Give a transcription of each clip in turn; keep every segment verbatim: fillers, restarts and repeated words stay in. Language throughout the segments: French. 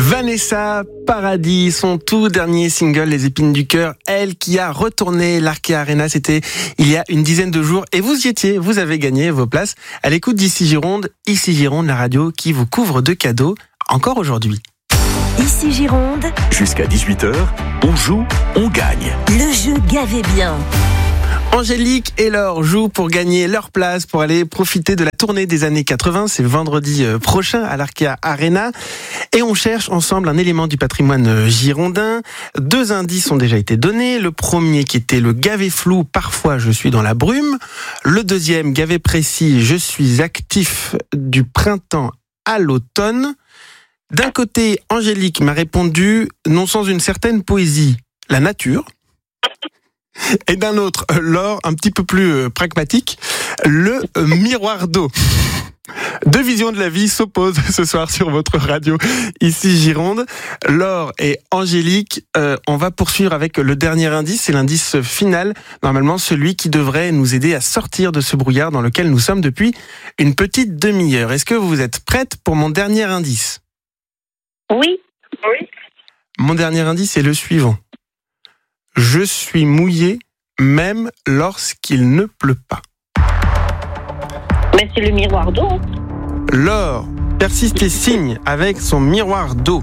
Vanessa Paradis, son tout dernier single, Les Épines du Cœur, elle qui a retourné l'Arkea Arena, c'était il y a une dizaine de jours, et vous y étiez, vous avez gagné vos places à l'écoute d'Ici Gironde, Ici Gironde, la radio qui vous couvre de cadeaux, encore aujourd'hui. Ici Gironde, jusqu'à dix-huit heures, on joue, on gagne. Le jeu Gavez bien. Angélique et Laure jouent pour gagner leur place pour aller profiter de la tournée des années quatre-vingts. C'est vendredi prochain à l'Arkea Arena. Et on cherche ensemble un élément du patrimoine girondin. Deux indices ont déjà été donnés. Le premier qui était le gavé flou, parfois je suis dans la brume. Le deuxième, gavé précis, je suis actif du printemps à l'automne. D'un côté, Angélique m'a répondu, non sans une certaine poésie, la nature. Et d'un autre, Laure, un petit peu plus euh, pragmatique, le euh, miroir d'eau. Deux visions de la vie s'opposent ce soir sur votre radio, ici Gironde. Laure et Angélique, euh, on va poursuivre avec le dernier indice, c'est l'indice final, normalement celui qui devrait nous aider à sortir de ce brouillard dans lequel nous sommes depuis une petite demi-heure. Est-ce que vous êtes prête pour mon dernier indice ? Oui. Oui. Mon dernier indice est le suivant. Je suis mouillé même lorsqu'il ne pleut pas. Mais c'est le miroir d'eau. Laure persiste et signe avec son miroir d'eau.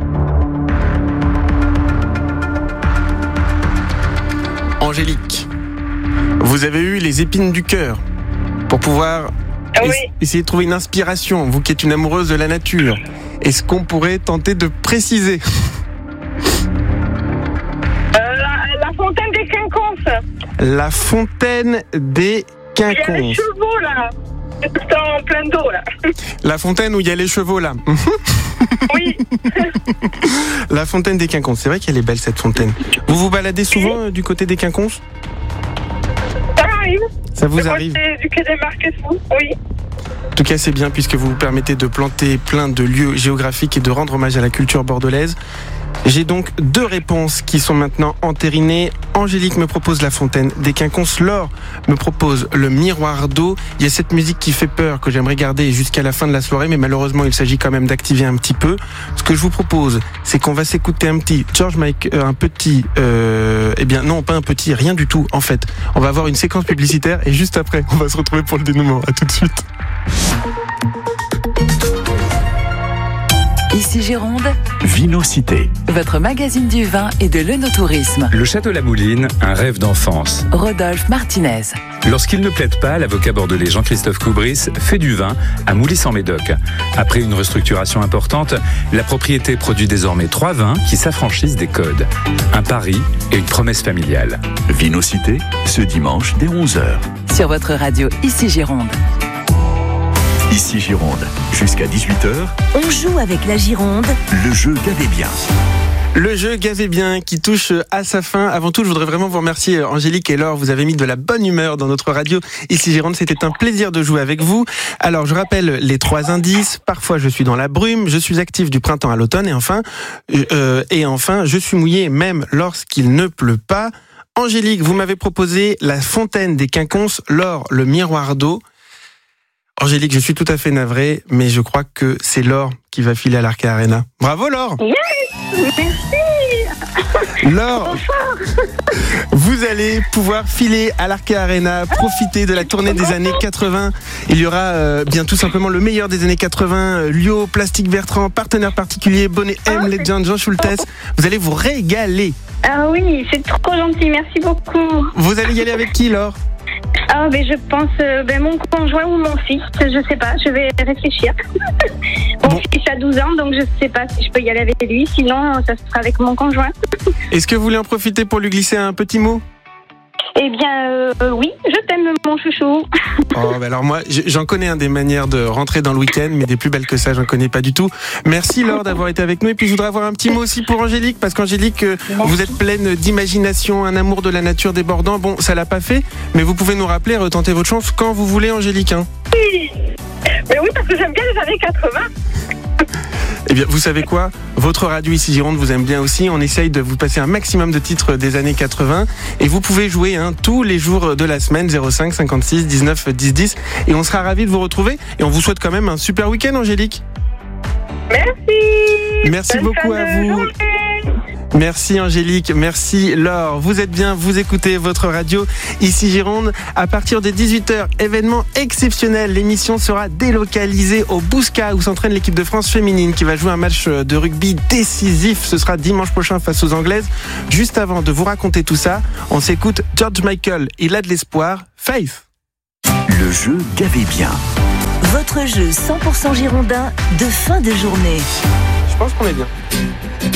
Angélique, vous avez eu les épines du cœur pour pouvoir Ah oui. essayer de trouver une inspiration, vous qui êtes une amoureuse de la nature. Est-ce qu'on pourrait tenter de préciser ? La fontaine des quinconces. La fontaine des Il y a les quinconces. chevaux là. C'est en plein d'eau là. La fontaine où il y a les chevaux là. Oui. La fontaine des quinconces. C'est vrai qu'elle est belle cette fontaine. Vous vous baladez souvent euh, du côté des quinconces ? Ça arrive. Ça vous C'est arrive ? côté du quai des Marquesous. Oui. En tout cas, c'est bien puisque vous vous permettez de planter plein de lieux géographiques et de rendre hommage à la culture bordelaise. J'ai donc deux réponses qui sont maintenant entérinées. Angélique me propose la fontaine des quinconces. Laure me propose le miroir d'eau. Il y a cette musique qui fait peur que j'aimerais garder jusqu'à la fin de la soirée, mais malheureusement, il s'agit quand même d'activer un petit peu. Ce que je vous propose, c'est qu'on va s'écouter un petit George Michael, euh, un petit, euh, eh bien non, pas un petit, rien du tout en fait. On va avoir une séquence publicitaire et juste après, on va se retrouver pour le dénouement. À tout de suite. Ici Gironde, Vinocité. votre magazine du vin et de l'œnotourisme. Le Château La Mouline, un rêve d'enfance. Rodolphe Martinez. Lorsqu'il ne plaide pas, l'avocat bordelais Jean-Christophe Coubris fait du vin à Moulis-en-Médoc. Après une restructuration importante, la propriété produit désormais trois vins qui s'affranchissent des codes. Un pari et une promesse familiale. Vinocité, ce dimanche dès onze heures. Sur votre radio Ici Gironde. Ici Gironde, jusqu'à dix-huit heures, On joue avec la Gironde. le jeu Gavez bien. Le jeu Gavez bien qui touche à sa fin. Avant tout, je voudrais vraiment vous remercier Angélique et Laure. Vous avez mis de la bonne humeur dans notre radio. Ici Gironde, c'était un plaisir de jouer avec vous. Alors, je rappelle les trois indices. Parfois, je suis dans la brume. Je suis actif du printemps à l'automne. Et enfin, euh, et enfin, je suis mouillé même lorsqu'il ne pleut pas. Angélique, vous m'avez proposé la fontaine des quinconces. Laure, le miroir d'eau. Angélique, je suis tout à fait navré, mais je crois que c'est Laure qui va filer à l'Arkea Arena. Bravo Laure! Yes. Merci. Laure, vous allez pouvoir filer à l'Arkea Arena, profiter de la tournée des années quatre-vingts. Il y aura euh, bien tout simplement le meilleur des années quatre-vingts, euh, Lio, Plastique Bertrand, partenaire particulier, Bonnet M, Legend, Jean Schultes. Vous allez vous régaler. Ah oui, c'est trop gentil. Merci beaucoup. Vous allez y aller avec qui, Laure? Ah ben je pense euh, ben mon conjoint ou mon fils, je sais pas, je vais réfléchir. Mon Bon. fils a douze ans, donc je sais pas si je peux y aller avec lui, sinon ça sera avec mon conjoint. Est-ce que vous voulez en profiter pour lui glisser un petit mot? Eh bien euh, oui, je t'aime mon chouchou. Oh, bah alors moi, j'en connais un des manières de rentrer dans le week-end, mais des plus belles que ça, j'en connais pas du tout. Merci Laure d'avoir été avec nous. Et puis je voudrais avoir un petit mot aussi pour Angélique, parce qu'Angélique, euh, vous êtes pleine d'imagination, un amour de la nature débordant. Bon, ça l'a pas fait, mais vous pouvez nous rappeler, retenter votre chance quand vous voulez, Angélique. Hein. Oui. Mais oui, parce que j'aime bien les années quatre-vingts. Eh bien, vous savez quoi ? Votre radio Ici Gironde vous aime bien aussi. On essaye de vous passer un maximum de titres des années quatre-vingts. Et vous pouvez jouer hein, tous les jours de la semaine, zéro cinq cinquante-six dix-neuf dix dix. Et on sera ravis de vous retrouver. Et on vous souhaite quand même un super week-end, Angélique. Merci. Merci Bonne beaucoup fin à de vous. journée. Merci Angélique, merci Laure. Vous êtes bien, vous écoutez votre radio ici Gironde. À partir de dix-huit heures, événement exceptionnel. L'émission sera délocalisée au Bouscat où s'entraîne l'équipe de France féminine qui va jouer un match de rugby décisif. Ce sera dimanche prochain face aux Anglaises. Juste avant de vous raconter tout ça, on s'écoute George Michael. Il a de l'espoir. Faith. Le jeu Gavez bien. Votre jeu cent pour cent girondin de fin de journée. Je pense qu'on est bien.